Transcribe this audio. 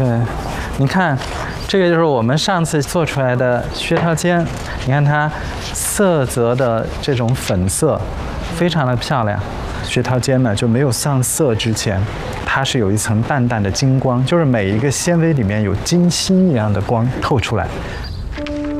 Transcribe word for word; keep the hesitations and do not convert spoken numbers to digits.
对，你看，这个就是我们上次做出来的薛条尖，你看它色泽的这种粉色，非常的漂亮。薛条尖呢就没有上色之前，它是有一层淡淡的金光，就是每一个纤维里面有金星一样的光透出来，